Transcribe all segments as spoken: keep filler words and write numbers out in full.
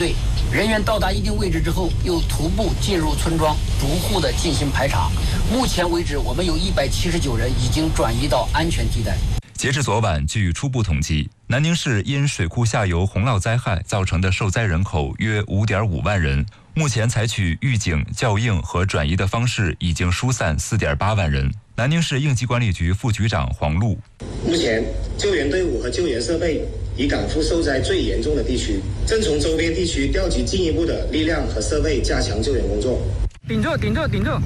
队，人员到达一定位置之后，又徒步进入村庄，逐户的进行排查。目前为止，我们有一百七十九人已经转移到安全地带。 截至昨晚，据初步统计，南宁市因水库下游洪涝灾害造成的受灾人口约 五点五万人。目前采取预警、校应和转移的方式，已经疏散 四点八万人。南宁市应急管理局副局长黄璐： 目前救援队伍和救援设备已赶赴受灾最严重的地区，正从周边地区调集进一步的力量和设备，加强救援工作。 顶住，顶住，顶住！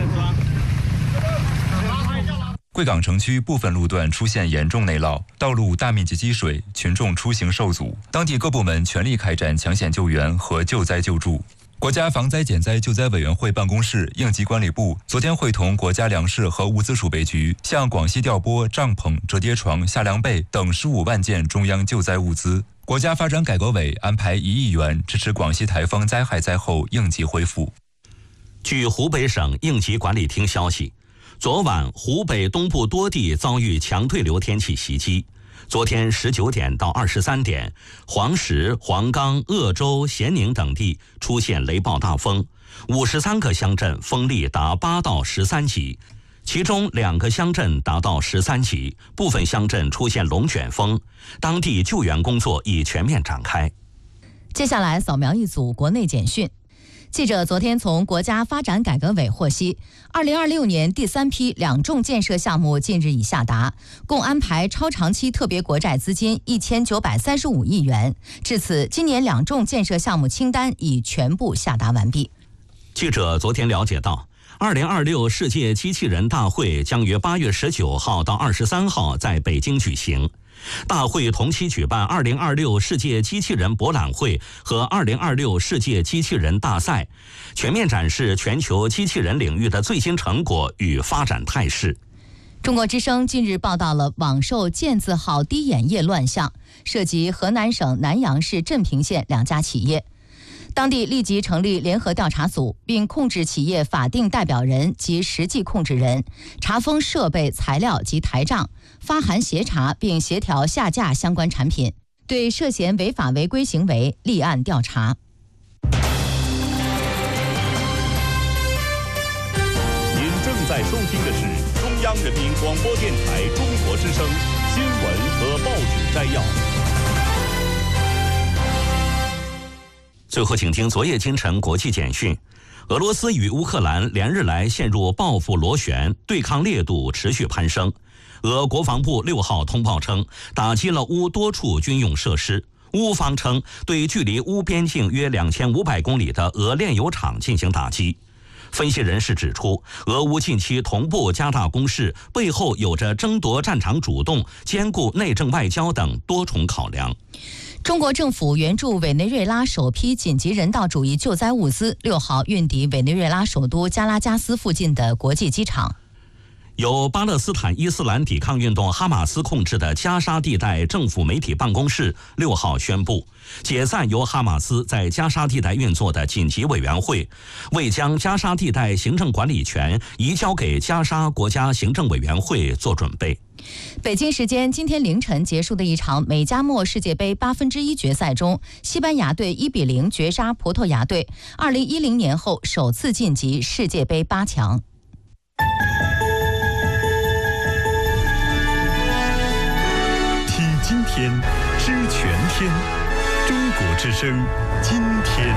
贵港城区部分路段出现严重内涝，道路大面积积水，群众出行受阻。当地各部门全力开展抢险救援和救灾救助。国家防灾减灾救灾委员会办公室、应急管理部昨天会同国家粮食和物资储备局，向广西调拨帐篷、折叠床、夏凉被等十五万件中央救灾物资。国家发展改革委安排一亿元支持广西台风灾害灾后应急恢复。 据湖北省应急管理厅消息，昨晚湖北东部多地遭遇强对流天气袭击。昨天十九点到二十三点，黄石、黄冈、鄂州、咸宁等地出现雷暴大风，五十三个乡镇风力达八到十三级，其中两个乡镇达到十三级，部分乡镇出现龙卷风，当地救援工作已全面展开。 接下来扫描一组国内简讯。记者昨天从国家发展改革委获悉，二零二六年第三批两重建设项目近日已下达，共安排超长期特别国债资金一千九百三十五亿元。至此，今年两重建设项目清单已全部下达完毕。 记者昨天了解到，二零二六世界机器人大会将于八月十九号到二十三号在北京举行。大会同期举办二零二六世界机器人博览会和二零二六世界机器人大赛，全面展示全球机器人领域的最新成果与发展态势。 中国之声近日报道了网售健字号滴眼液乱象，涉及河南省南阳市镇平县两家企业。当地立即成立联合调查组，并控制企业法定代表人及实际控制人，查封设备、材料及台账，发函协查并协调下架相关产品，对涉嫌违法违规行为立案调查。 您正在收听的是中央人民广播电台中国之声新闻和报纸摘要。 最后，请听昨夜今晨国际简讯。俄罗斯与乌克兰连日来陷入报复螺旋，对抗烈度持续攀升。俄国防部六号通报称，打击了乌多处军用设施。乌方称，对距离乌边境约两千五百公里的俄炼油厂进行打击。分析人士指出，俄乌近期同步加大攻势，背后有着争夺战场主动、兼顾内政外交等多重考量。 中国政府援助委内瑞拉首批紧急人道主义救灾物资六号运抵委内瑞拉首都加拉加斯附近的国际机场。 由巴勒斯坦伊斯兰抵抗运动哈马斯控制的加沙地带政府媒体办公室六号宣布，解散由哈马斯在加沙地带运作的紧急委员会，为将加沙地带行政管理权移交给加沙国家行政委员会做准备。 北京时间今天凌晨结束的一场美加墨世界杯八分之一决赛中，西班牙队一比零绝杀葡萄牙队，二零一零年后首次晋级世界杯八强。 听今天，知全天，中国之声，今天。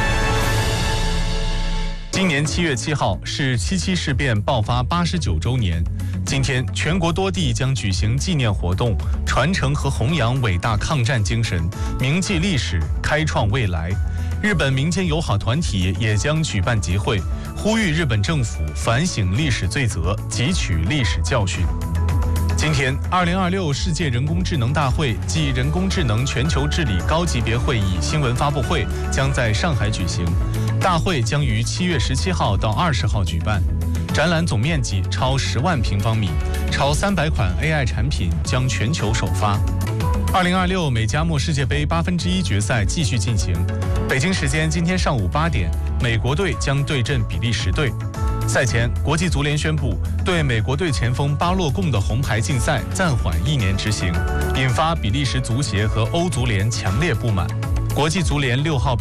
今年七月七号是七七事变爆发八十九周年。今天，全国多地将举行纪念活动，传承和弘扬伟大抗战精神，铭记历史，开创未来。日本民间友好团体也将举办集会，呼吁日本政府反省历史罪责，汲取历史教训。今天，二零二六世界人工智能大会暨人工智能全球治理高级别会议新闻发布会将在上海举行。大会将于七月十七号到二十号举办，展览总面积超十万平方米，超三百款 A I 产品将全球首发。二零二六美加墨世界杯八分之一决赛继续进行，北京时间今天上午八点，美国队将对阵比利时队。赛前，国际足联宣布对美国队前锋巴洛贡的红牌禁赛暂缓一年执行，引发比利时足协和欧足联强烈不满。国际足联六号